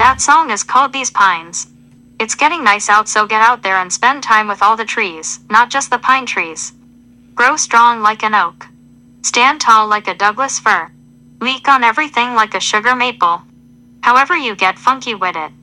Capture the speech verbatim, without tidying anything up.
That song is called These Pines. It's getting nice out, so get out there and spend time with all the trees, not just the pine trees. Grow strong like an oak. Stand tall like a Douglas fir. Leak on everything like a sugar maple. However you get funky with it.